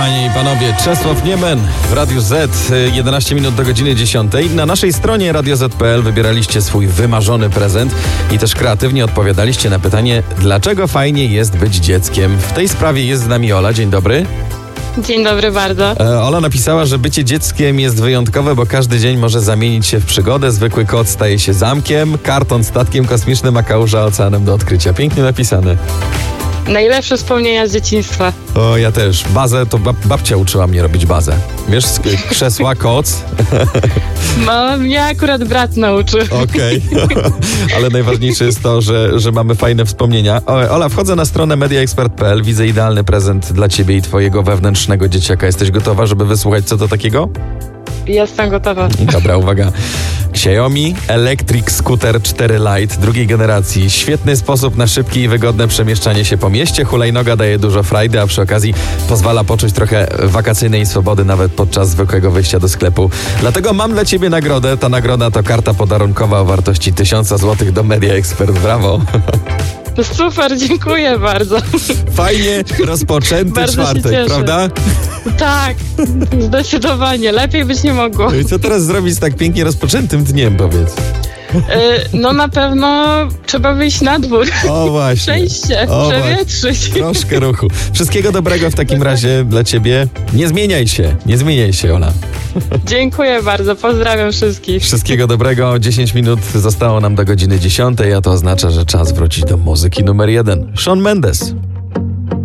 Panie i panowie, Czesław Niemen w Radiu Z, 11 minut do godziny 10. Na naszej stronie radioz.pl wybieraliście swój wymarzony prezent i też kreatywnie odpowiadaliście na pytanie, dlaczego fajnie jest być dzieckiem. W tej sprawie jest z nami Ola, dzień dobry. Dzień dobry bardzo. Ola napisała, że bycie dzieckiem jest wyjątkowe, bo każdy dzień może zamienić się w przygodę. Zwykły kot staje się zamkiem, karton statkiem kosmicznym, a kałuża oceanem do odkrycia. Pięknie napisane. Najlepsze wspomnienia z dzieciństwa. O, ja też. Bazę to babcia uczyła mnie robić bazę. Wiesz, z krzesła, koc. No, mnie akurat brat nauczył. Okej. Ale najważniejsze jest to, że mamy fajne wspomnienia. Ola, wchodzę na stronę mediaexpert.pl, widzę idealny prezent dla ciebie i twojego wewnętrznego dzieciaka. Jesteś gotowa, żeby wysłuchać, co to takiego? Jestem gotowa. Dobra, uwaga. Xiaomi Electric Scooter 4 Lite drugiej generacji. Świetny sposób na szybkie i wygodne przemieszczanie się po mieście. Hulajnoga daje dużo frajdy, a przy okazji pozwala poczuć trochę wakacyjnej swobody nawet podczas zwykłego wyjścia do sklepu. Dlatego mam dla ciebie nagrodę. Ta nagroda to karta podarunkowa o wartości 1000 zł do Media Expert. Brawo. Super, dziękuję bardzo. Fajnie rozpoczęty Bardzo czwartek, prawda? Tak, zdecydowanie. Lepiej być nie mogło. I co teraz zrobić z tak pięknie rozpoczętym dniem, powiedz? No na pewno trzeba wyjść na dwór. O właśnie. Przejść się, przewietrzyć. Troszkę ruchu. Wszystkiego dobrego w takim razie dla ciebie. Nie zmieniaj się, Ola. Dziękuję bardzo, pozdrawiam wszystkich. Wszystkiego dobrego. 10 minut zostało nam do godziny 10, a to oznacza, że czas wrócić do muzyki numer 1. Shawn Mendes.